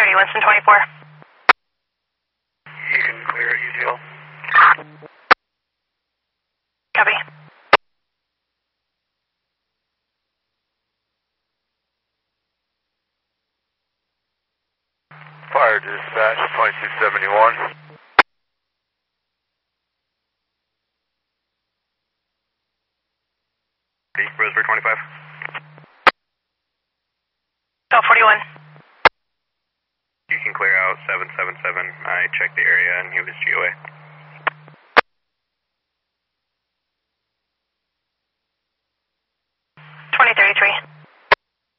2030, Winston 24. You can clear UTL. Copy. Fire dispatch 2271. Roseburg 25. Oh, 41. You can clear out 777. I checked the area and he was GOA. 2033.